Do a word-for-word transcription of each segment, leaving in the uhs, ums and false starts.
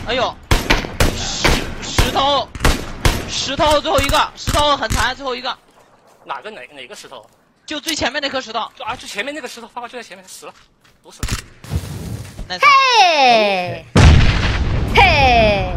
哎呦，石石头，石头最后一个，石头很残，最后一个。 哪个哪哪个石头？ 就最前面那颗石头。 就啊，就前面那个石头，发发就在前面，死了，毒死了。 嘿，嘿，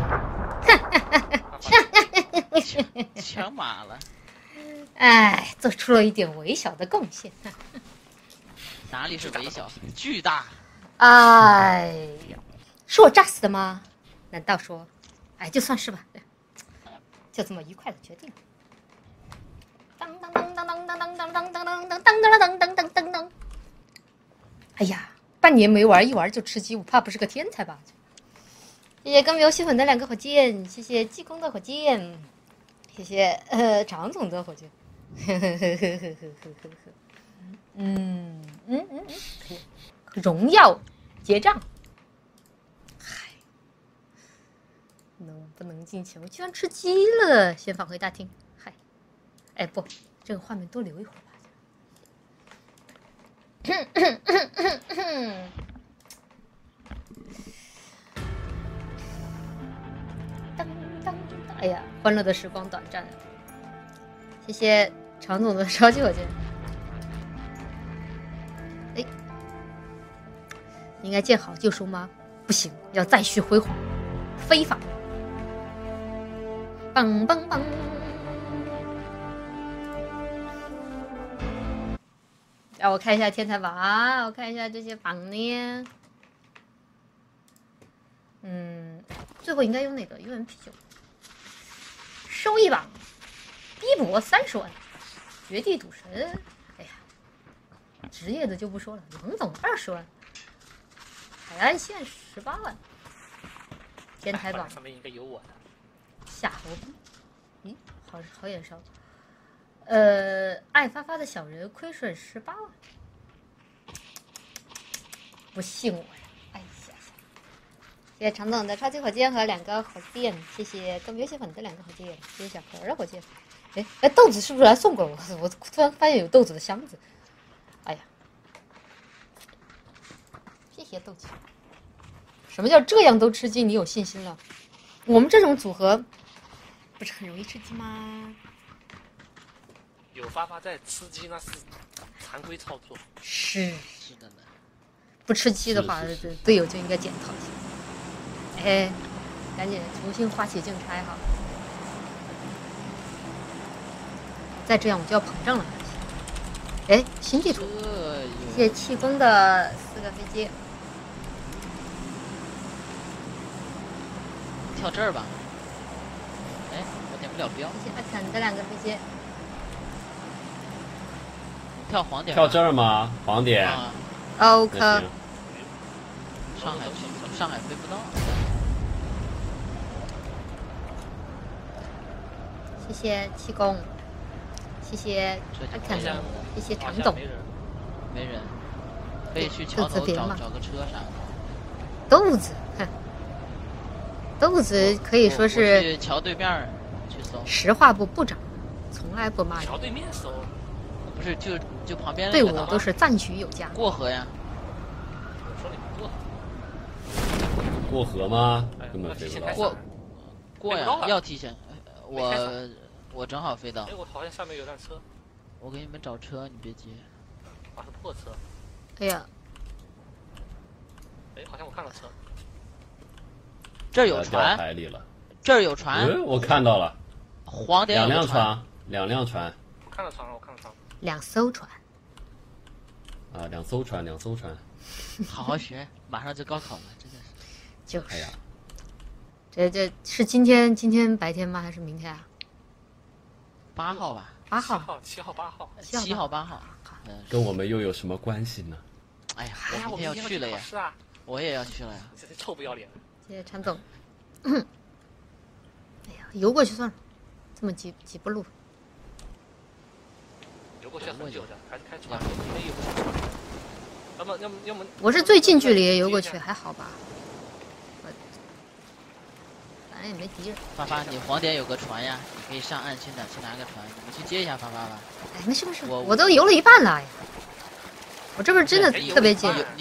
枪麻了。 哎，做出了一点微小的贡献。 哪里是微小，巨大。 哎呀，是我炸死的吗？难道说，哎，就算是吧，就这么愉快的决定。当当当当当当当当当当当当当当当当当。哎呀，半年没玩，一玩就吃鸡，我怕不是个天才吧？谢谢跟游戏粉的两个火箭，谢谢济公的火箭，谢谢呃常总的火箭。呵呵呵呵呵呵呵呵。嗯嗯嗯嗯，可以。荣耀结账。嗨，能不能进去？我居然吃鸡了！先返回大厅。嗨，哎不，这个画面多留一会儿吧。当当当！哎呀，欢乐的时光短暂。谢谢常总的超级火箭。哎，应该见好就收吗？不行，要再续辉煌，非法。梆梆梆！让我看一下天才榜，我看一下这些榜呢。嗯，最后应该有哪个 U M P 九？收益榜，逼博三十万，绝地赌神，哎呀，职业的就不说了，王总二十万，海岸线十八万，天才榜上面应该有我的。 夏侯斌，咦，好好眼熟。呃，爱发发的小人亏损十八万，不信我呀！哎呀，谢谢常总的超级火箭和两个火箭，谢谢跟游戏粉的两个火箭，谢谢小何的火箭。哎哎，豆子是不是来送过我？我突然发现有豆子的箱子。哎呀，谢谢豆子。什么叫这样都吃鸡？你有信心了？我们这种组合不是很容易吃鸡吗？ 有发发在吃鸡那是常规操作。 是是的呢。 不吃鸡的话，队友就应该检讨一下。哎，赶紧重新发起竞猜哈！再这样我就要膨胀了。哎，新地图，谢谢气功的四个飞机。 跳这儿吧。哎，我点不了标。 谢谢阿肯的两个飞机。 跳黄点。 跳这儿吗？黄点。 啊、 OK。 上海去，上海飞不到。 谢谢气功，谢谢阿肯，谢谢常总。 没人，可以去桥头找找个车啥的。 豆子，哼，豆子可以说是去桥对面去搜。 实话部部长，从来不骂人。 桥对面搜。 不是，就就旁边对我都是赞许有加。 过河呀。 我说你不过河。 过河吗？根本飞不到。 过过呀，要提前。我我正好飞到。 哎，我好像下面有辆车。 我给你们找车，你别急。 啊，是破车。 哎呀。 哎，好像我看到车。 这儿有船。 海里了。 这儿有船。 嗯，我看到了。 黄点有两辆船，两辆船。 我看到船了，我看到船。 两艘船。 啊，两艘船，两艘船。 好好学，马上就高考了，真的是。 就是。 哎呀， 这这是今天今天白天吗？还是明天啊？ 八号吧。 八号。 七号、八号。 七号、八号。 跟我们又有什么关系呢？ 哎呀，我明天要去了呀。 是啊。 我也要去了呀。 你这是臭不要脸。 谢谢常总。哎呀，游过去算了，这么几几步路。 游过去很久的，还是开船。没游过去。要么要么要么。 我是最近距离游过去，还好吧？反正也没敌人。 发发，你黄点有个船呀，你可以上岸去哪去拿个船，你们去接一下发发吧。 哎，没事没事， 我我都游了一半了呀。我这不是真的特别近。